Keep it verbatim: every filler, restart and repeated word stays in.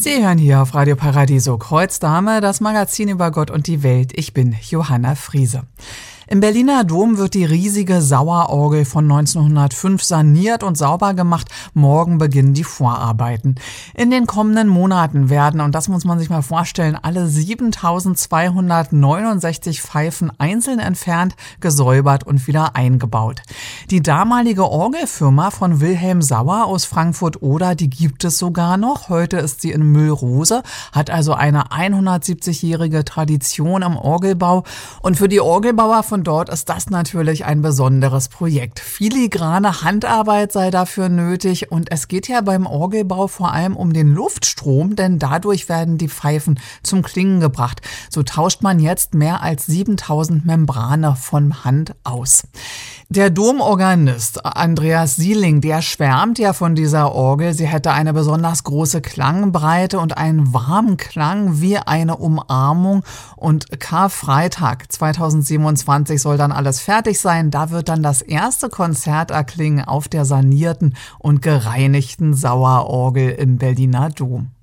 Sie hören hier auf Radio Paradiso Kreuzdame, das Magazin über Gott und die Welt. Ich bin Johanna Friese. Im Berliner Dom wird die riesige Sauerorgel von neunzehnhundertfünf saniert und sauber gemacht. Morgen beginnen die Vorarbeiten. In den kommenden Monaten werden, und das muss man sich mal vorstellen, alle siebentausendzweihundertneunundsechzig Pfeifen einzeln entfernt, gesäubert und wieder eingebaut. Die damalige Orgelfirma von Wilhelm Sauer aus Frankfurt-Oder, die gibt es sogar noch. Heute ist sie in Müllrose, hat also eine hundertsiebzigjährige Tradition am Orgelbau. Und für die Orgelbauer von Und dort ist das natürlich ein besonderes Projekt. Filigrane Handarbeit sei dafür nötig und es geht ja beim Orgelbau vor allem um den Luftstrom, denn dadurch werden die Pfeifen zum Klingen gebracht. So tauscht man jetzt mehr als siebentausend Membrane von Hand aus. Der Domorganist Andreas Sieling, der schwärmt ja von dieser Orgel. Sie hätte eine besonders große Klangbreite und einen warmen Klang wie eine Umarmung. Und Karfreitag zweitausendsiebenundzwanzig soll dann alles fertig sein. Da wird dann das erste Konzert erklingen auf der sanierten und gereinigten Sauerorgel im Berliner Dom.